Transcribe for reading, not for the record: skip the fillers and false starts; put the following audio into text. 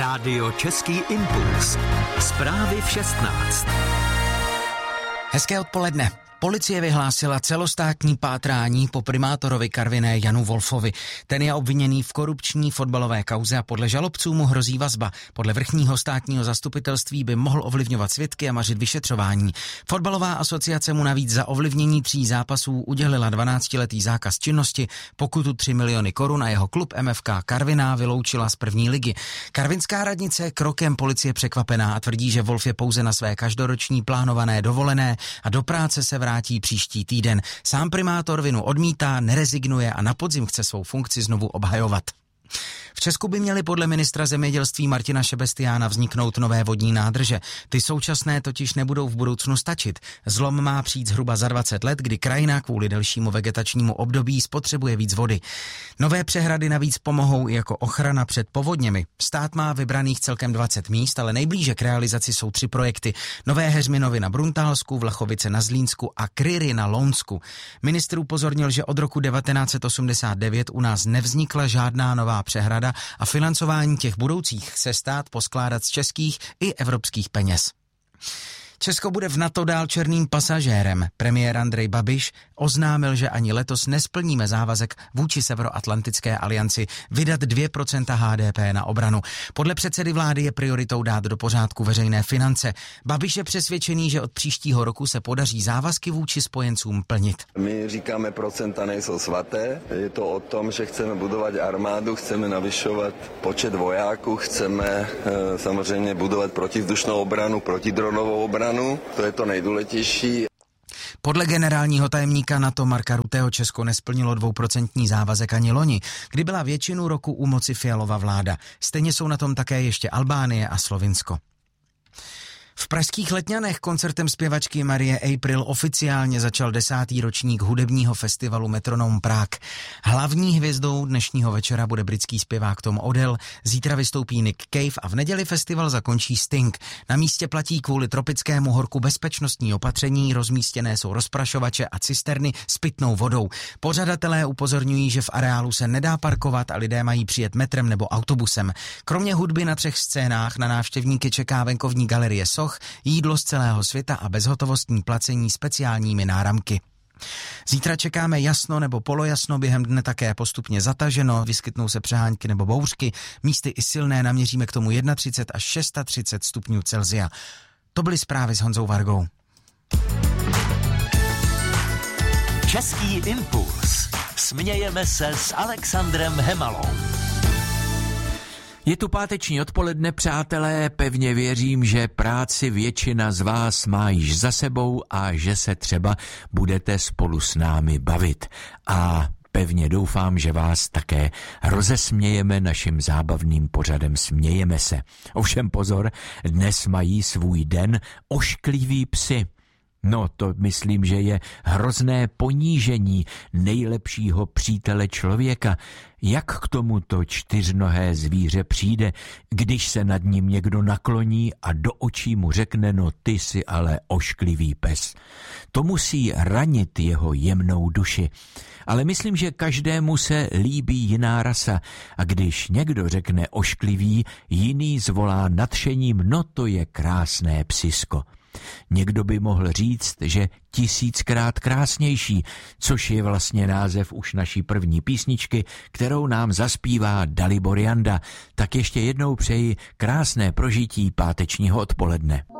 Rádio Český impuls. Zprávy v 16. Hezké odpoledne. Policie vyhlásila celostátní pátrání po primátorovi Karviné Janu Wolfovi. Ten je obviněný v korupční fotbalové kauze a podle žalobců mu hrozí vazba. Podle vrchního státního zastupitelství by mohl ovlivňovat svědky a mařit vyšetřování. Fotbalová asociace mu navíc za ovlivnění 3 zápasů udělila 12letý zákaz činnosti, pokutu 3 miliony korun a jeho klub MFK Karviná vyloučila z první ligy. Karvinská radnice krokem policie překvapená a tvrdí, že Wolf je pouze na své každoroční plánované dovolené a do práce se vrátí příští týden. Sám primátor vinu odmítá, nerezignuje a na podzim chce svou funkci znovu obhajovat. V Česku by měly podle ministra zemědělství Martina Šebestiána vzniknout nové vodní nádrže. Ty současné totiž nebudou v budoucnu stačit. Zlom má přijít zhruba za 20 let, kdy krajina kvůli delšímu vegetačnímu období spotřebuje víc vody. Nové přehrady navíc pomohou i jako ochrana před povodněmi. Stát má vybraných celkem 20 míst, ale nejblíže k realizaci jsou 3 projekty. Nové Heřminovy na Bruntálsku, Vlachovice na Zlínsku a Kryry na Lounsku. Ministr upozornil, že od roku 1989 u nás nevznikla žádná nová přehrada a financování těch budoucích chce stát poskládat z českých i evropských peněz. Česko bude v NATO dál černým pasažérem. Premiér Andrej Babiš oznámil, že ani letos nesplníme závazek vůči Severoatlantické alianci vydat 2% HDP na obranu. Podle předsedy vlády je prioritou dát do pořádku veřejné finance. Babiš je přesvědčený, že od příštího roku se podaří závazky vůči spojencům plnit. My říkáme, procenta nejsou svaté. Je to o tom, že chceme budovat armádu, chceme navyšovat počet vojáků, chceme samozřejmě budovat protivzdušnou obranu, protidronovou obranu. To je to nejdůležitější. Podle generálního tajemníka NATO Marka Rutteho Česko nesplnilo 2% závazek ani loni, kdy byla většinu roku u moci Fialova vláda. Stejně jsou na tom také ještě Albánie a Slovinsko. V pražských Letňanech koncertem zpěvačky Marie April oficiálně začal 10. ročník hudebního festivalu Metronom Prague. Hlavní hvězdou dnešního večera bude britský zpěvák Tom Odell, zítra vystoupí Nick Cave a v neděli festival zakončí Sting. Na místě platí kvůli tropickému horku bezpečnostní opatření, rozmístěné jsou rozprašovače a cisterny s pitnou vodou. Pořadatelé upozorňují, že v areálu se nedá parkovat a lidé mají přijet metrem nebo autobusem. Kromě hudby na 3 scénách na návštěvníky čeká venkovní galerie soch, jídlo z celého světa a bezhotovostní placení speciálními náramky. Zítra čekáme jasno nebo polojasno, během dne také postupně zataženo, vyskytnou se přehánky nebo bouřky, místy i silné, naměříme k tomu 31 až 630 stupňů Celsia. To byly zprávy s Honzou Vargou. Český impuls. Smějeme se s Alexandrem Hemalou. Je tu páteční odpoledne, přátelé, pevně věřím, že práci většina z vás má již za sebou a že se třeba budete spolu s námi bavit. A pevně doufám, že vás také rozesmějeme naším zábavným pořadem Smějeme se. Ovšem pozor, dnes mají svůj den oškliví psy. No to myslím, že je hrozné ponížení nejlepšího přítele člověka. Jak k tomuto 4nohé zvíře přijde, když se nad ním někdo nakloní a do očí mu řekne, no ty jsi ale ošklivý pes. To musí ranit jeho jemnou duši. Ale myslím, že každému se líbí jiná rasa a když někdo řekne ošklivý, jiný zvolá nadšením, no to je krásné psisko. Někdo by mohl říct, že 1000krát krásnější, což je vlastně název už naší první písničky, kterou nám zaspívá Dalibor Janda. Tak ještě jednou přeji krásné prožití pátečního odpoledne.